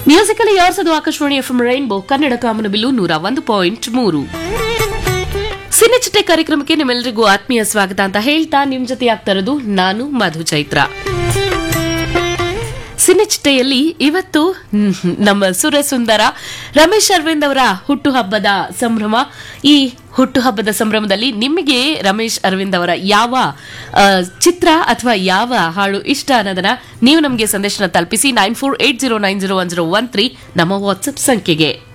Musically ಯಾರ್ಸದು Akashvani FM rainbow Kannada ಕಾಮನಬಿಲ್ಲು 101.3. ಸಿನಿಚಿಟ್ಟೆ ಕಾರ್ಯಕ್ರಮಕ್ಕೆ ನಿಮ್ಮೆಲ್ಲರಿಗೂ ಆತ್ಮೀಯ ಸ್ವಾಗತ ಅಂತ ಹೇಳ್ತಾ ನಿಮ್ ಜೊತೆ ಆಗ್ತಾ ಇರೋದು ನಾನು ಮಧು ಚೈತ್ರ. ಸಿನಿಚಿಟ್ಟೆಯಲ್ಲಿ ಇವತ್ತು ನಮ್ಮ ಸುರಸುಂದರ ರಮೇಶ್ ಅರವಿಂದ್ ಅವರ ಹುಟ್ಟುಹಬ್ಬದ ಸಂಭ್ರಮ. ಈ ಹುಟ್ಟುಹಬ್ಬದ ಸಂಭ್ರಮದಲ್ಲಿ ನಿಮಗೆ ರಮೇಶ್ ಅರವಿಂದ್ ಅವರ ಯಾವ ಚಿತ್ರ ಅಥವಾ ಯಾವ ಹಾಡು ಇಷ್ಟ ಅನ್ನೋದನ್ನ ನೀವು ನಮಗೆ ಸಂದೇಶನ ತಲುಪಿಸಿ 9480901013 ನಮ್ಮ ವಾಟ್ಸ್ಆಪ್ ಸಂಖ್ಯೆಗೆ.